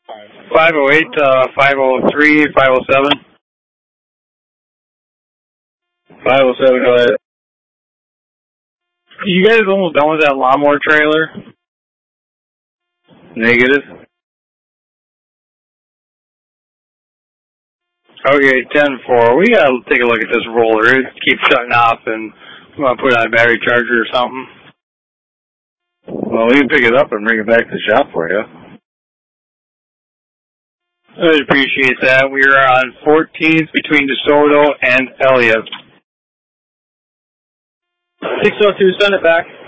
508, 503, 507. 507, go ahead. You guys almost done with that lawnmower trailer? Negative. Okay, 10-4. We gotta take a look at this roller. It keeps shutting off, and we want to put it on a battery charger or something. Well, we can pick it up and bring it back to the shop for you. I appreciate that. We are on 14th between DeSoto and Elliott. 602, send it back.